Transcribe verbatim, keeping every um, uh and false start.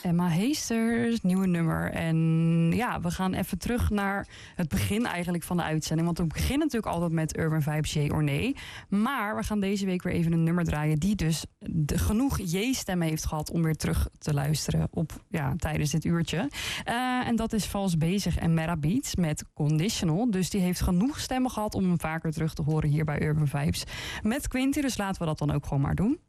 Emma Heesters, nieuwe nummer. En ja, we gaan even terug naar het begin eigenlijk van de uitzending. Want we beginnen natuurlijk altijd met Urban Vibes, J or nee. Maar we gaan deze week weer even een nummer draaien die dus de, genoeg J-stemmen heeft gehad om weer terug te luisteren op, ja, tijdens dit uurtje. Uh, en dat is Vals Bezig en Mera Beats met Conditional. Dus die heeft genoeg stemmen gehad om hem vaker terug te horen hier bij Urban Vibes met Quinty. Dus laten we dat dan ook gewoon maar doen.